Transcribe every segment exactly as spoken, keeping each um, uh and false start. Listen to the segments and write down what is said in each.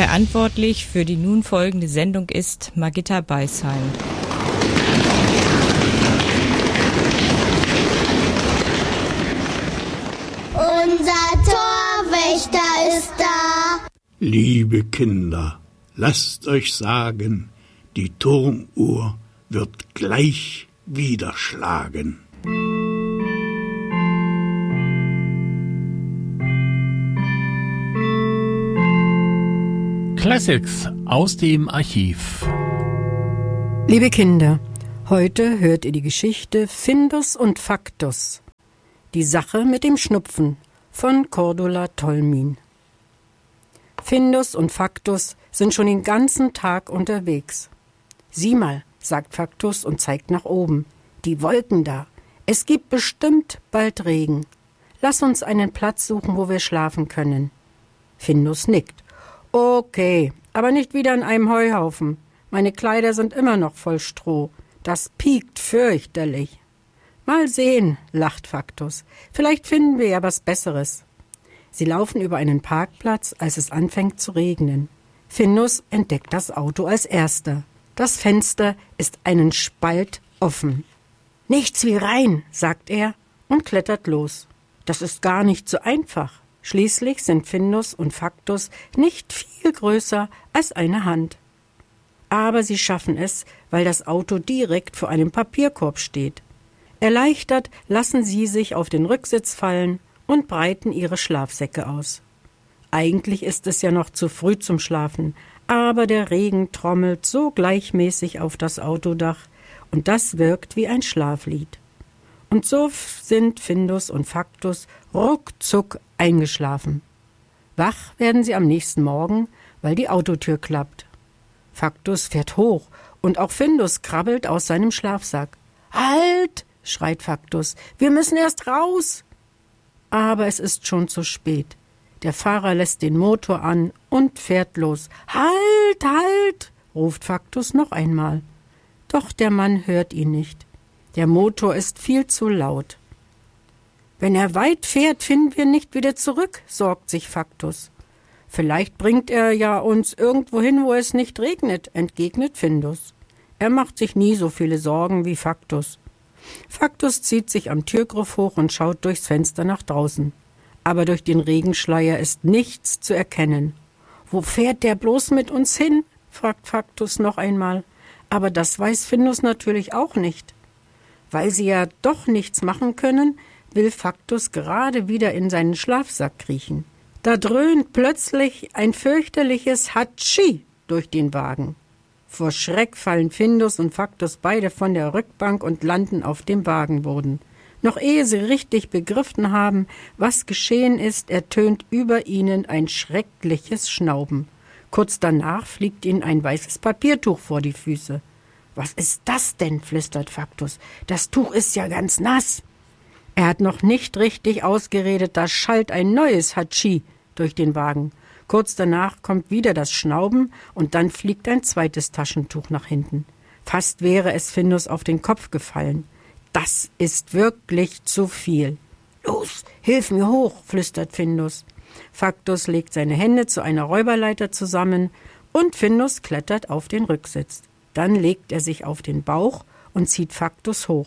Verantwortlich für die nun folgende Sendung ist Margitta Beisheim. Unser Torwächter ist da. Liebe Kinder, lasst euch sagen, die Turmuhr wird gleich wieder schlagen. Classics aus dem Archiv. Liebe Kinder, heute hört ihr die Geschichte Findus und Faktus. Die Sache mit dem Schnupfen von Cordula Tolmin. Findus und Faktus sind schon den ganzen Tag unterwegs. Sieh mal, sagt Faktus und zeigt nach oben. Die Wolken da. Es gibt bestimmt bald Regen. Lass uns einen Platz suchen, wo wir schlafen können. Findus nickt. Okay, aber nicht wieder an einem Heuhaufen. Meine Kleider sind immer noch voll Stroh. Das piekt fürchterlich. Mal sehen, lacht Faktus. Vielleicht finden wir ja was Besseres. Sie laufen über einen Parkplatz, als es anfängt zu regnen. Findus entdeckt das Auto als erster. Das Fenster ist einen Spalt offen. Nichts wie rein, sagt er und klettert los. Das ist gar nicht so einfach. Schließlich sind Findus und Faktus nicht viel größer als eine Hand. Aber sie schaffen es, weil das Auto direkt vor einem Papierkorb steht. Erleichtert lassen sie sich auf den Rücksitz fallen und breiten ihre Schlafsäcke aus. Eigentlich ist es ja noch zu früh zum Schlafen, aber der Regen trommelt so gleichmäßig auf das Autodach und das wirkt wie ein Schlaflied. Und so sind Findus und Faktus ruckzuck eingeschlafen. Wach werden sie am nächsten Morgen, weil die Autotür klappt. Faktus fährt hoch und auch Findus krabbelt aus seinem Schlafsack. »Halt!« schreit Faktus. »Wir müssen erst raus!« Aber es ist schon zu spät. Der Fahrer lässt den Motor an und fährt los. »Halt, halt!« ruft Faktus noch einmal. Doch der Mann hört ihn nicht. Der Motor ist viel zu laut. »Wenn er weit fährt, finden wir nicht wieder zurück«, sorgt sich Faktus. »Vielleicht bringt er ja uns irgendwo hin, wo es nicht regnet«, entgegnet Findus. Er macht sich nie so viele Sorgen wie Faktus. Faktus zieht sich am Türgriff hoch und schaut durchs Fenster nach draußen. Aber durch den Regenschleier ist nichts zu erkennen. »Wo fährt der bloß mit uns hin?« fragt Faktus noch einmal. Aber das weiß Findus natürlich auch nicht. Weil sie ja doch nichts machen können, will Faktus gerade wieder in seinen Schlafsack kriechen. Da dröhnt plötzlich ein fürchterliches Hatschi durch den Wagen. Vor Schreck fallen Findus und Faktus beide von der Rückbank und landen auf dem Wagenboden. Noch ehe sie richtig begriffen haben, was geschehen ist, ertönt über ihnen ein schreckliches Schnauben. Kurz danach fliegt ihnen ein weißes Papiertuch vor die Füße. »Was ist das denn?« flüstert Faktus. »Das Tuch ist ja ganz nass.« Er hat noch nicht richtig ausgeredet, da schallt ein neues Hatschi durch den Wagen. Kurz danach kommt wieder das Schnauben und dann fliegt ein zweites Taschentuch nach hinten. Fast wäre es Findus auf den Kopf gefallen. Das ist wirklich zu viel. »Los, hilf mir hoch«, flüstert Findus. Faktus legt seine Hände zu einer Räuberleiter zusammen und Findus klettert auf den Rücksitz. Dann legt er sich auf den Bauch und zieht Faktus hoch.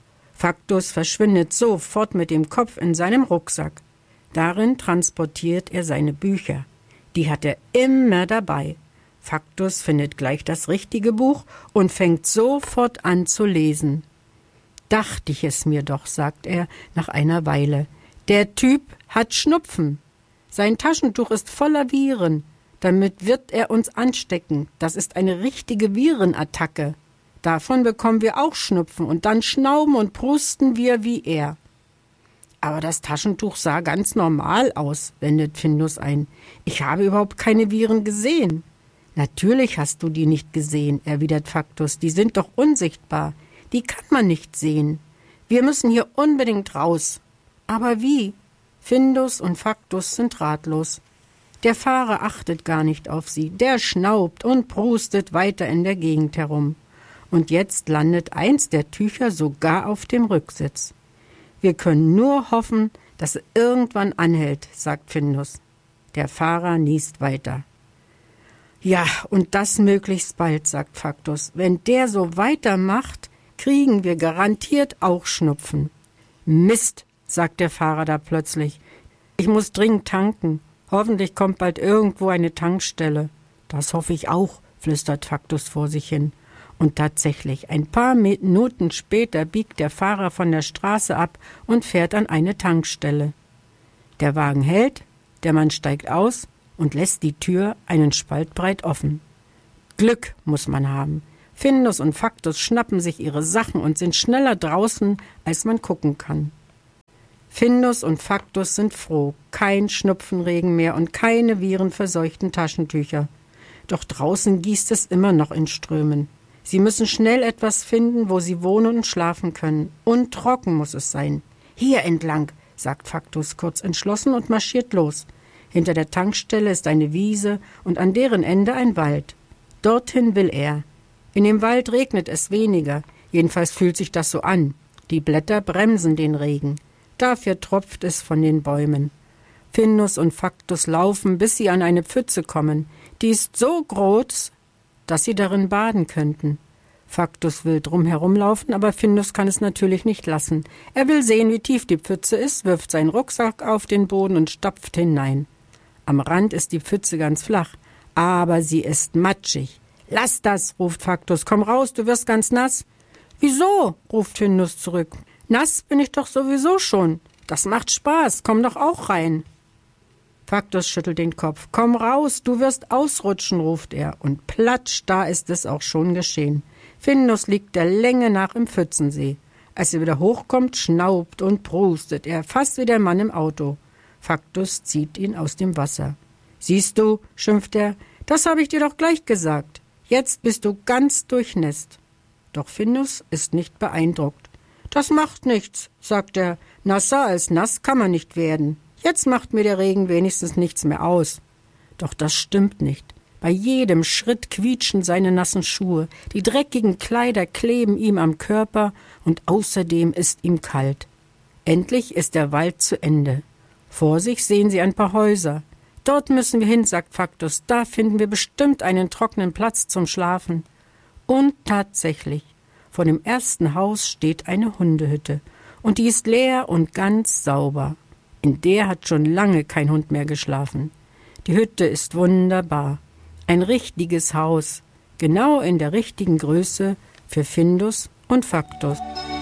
Faktus verschwindet sofort mit dem Kopf in seinem Rucksack. Darin transportiert er seine Bücher. Die hat er immer dabei. Faktus findet gleich das richtige Buch und fängt sofort an zu lesen. »Dachte ich es mir doch«, sagt er nach einer Weile. »Der Typ hat Schnupfen. Sein Taschentuch ist voller Viren. Damit wird er uns anstecken. Das ist eine richtige Virenattacke. Davon bekommen wir auch Schnupfen und dann schnauben und prusten wir wie er.« »Aber das Taschentuch sah ganz normal aus«, wendet Findus ein. »Ich habe überhaupt keine Viren gesehen.« »Natürlich hast du die nicht gesehen«, erwidert Faktus. »Die sind doch unsichtbar. Die kann man nicht sehen. Wir müssen hier unbedingt raus.« »Aber wie?« Findus und Faktus sind ratlos. Der Fahrer achtet gar nicht auf sie. Der schnaubt und prustet weiter in der Gegend herum. Und jetzt landet eins der Tücher sogar auf dem Rücksitz. »Wir können nur hoffen, dass er irgendwann anhält«, sagt Findus. Der Fahrer niest weiter. Ja, und das möglichst bald, sagt Faktus. Wenn der so weitermacht, kriegen wir garantiert auch Schnupfen. Mist, sagt der Fahrer da plötzlich. Ich muss dringend tanken. Hoffentlich kommt bald irgendwo eine Tankstelle. Das hoffe ich auch, flüstert Faktus vor sich hin. Und tatsächlich, ein paar Minuten später biegt der Fahrer von der Straße ab und fährt an eine Tankstelle. Der Wagen hält, der Mann steigt aus und lässt die Tür einen Spalt breit offen. Glück muss man haben. Findus und Faktus schnappen sich ihre Sachen und sind schneller draußen, als man gucken kann. Findus und Faktus sind froh. Kein Schnupfenregen mehr und keine virenverseuchten Taschentücher. Doch draußen gießt es immer noch in Strömen. Sie müssen schnell etwas finden, wo sie wohnen und schlafen können. Und trocken muss es sein. Hier entlang, sagt Faktus kurz entschlossen und marschiert los. Hinter der Tankstelle ist eine Wiese und an deren Ende ein Wald. Dorthin will er. In dem Wald regnet es weniger. Jedenfalls fühlt sich das so an. Die Blätter bremsen den Regen. Dafür tropft es von den Bäumen. Findus und Faktus laufen, bis sie an eine Pfütze kommen. Die ist so groß, dass sie darin baden könnten. Faktus will drum herumlaufen, aber Findus kann es natürlich nicht lassen. Er will sehen, wie tief die Pfütze ist, wirft seinen Rucksack auf den Boden und stapft hinein. Am Rand ist die Pfütze ganz flach, aber sie ist matschig. »Lass das«, ruft Faktus, »komm raus, du wirst ganz nass.« »Wieso?«, ruft Findus zurück. »Nass bin ich doch sowieso schon. Das macht Spaß, komm doch auch rein.« Faktus schüttelt den Kopf. »Komm raus, du wirst ausrutschen«, ruft er. Und platsch, da ist es auch schon geschehen. Findus liegt der Länge nach im Pfützensee. Als er wieder hochkommt, schnaubt und prustet er, fast wie der Mann im Auto. Faktus zieht ihn aus dem Wasser. »Siehst du«, schimpft er, »das habe ich dir doch gleich gesagt. Jetzt bist du ganz durchnässt.« Doch Findus ist nicht beeindruckt. »Das macht nichts«, sagt er, »nasser als nass kann man nicht werden. Jetzt macht mir der Regen wenigstens nichts mehr aus.« Doch das stimmt nicht. Bei jedem Schritt quietschen seine nassen Schuhe, die dreckigen Kleider kleben ihm am Körper und außerdem ist ihm kalt. Endlich ist der Wald zu Ende. Vor sich sehen sie ein paar Häuser. »Dort müssen wir hin«, sagt Faktus, »da finden wir bestimmt einen trockenen Platz zum Schlafen.« Und tatsächlich, vor dem ersten Haus steht eine Hundehütte, und die ist leer und ganz sauber. In der hat schon lange kein Hund mehr geschlafen. Die Hütte ist wunderbar. Ein richtiges Haus, genau in der richtigen Größe für Findus und Faktus.